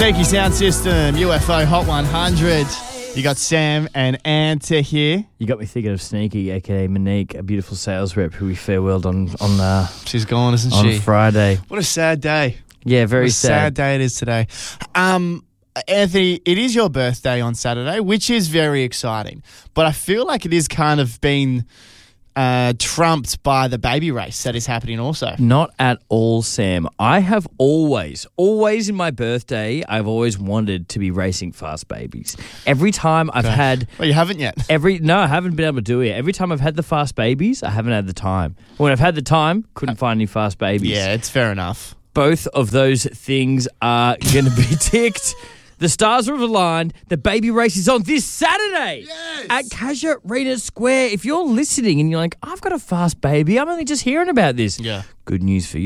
Sneaky Sound System, UFO Hot 100. You got Sam and Anta here. You got me thinking of Sneaky, aka Monique, a beautiful sales rep who we farewelled on She's gone, isn't on she? Friday. What a sad day. Yeah, very What a sad sad. day it is today. Anthony, it is your birthday on Saturday, which is very exciting. But I feel like it is kind of been trumped by the baby race that is happening also. Not at all, Sam. I have always in my birthday, I've always wanted to be racing fast babies. Every time I've had... Well, you haven't yet. No, I haven't been able to do it. Every time I've had the fast babies, I haven't had the time. When I've had the time, couldn't find any fast babies. Yeah, it's fair enough. Both of those things are going to be ticked. The stars are aligned. The baby race is on this Saturday at Casuarina Square. If you're listening and you're like, I've got a fast baby, I'm only just hearing about this. Yeah. Good news for you.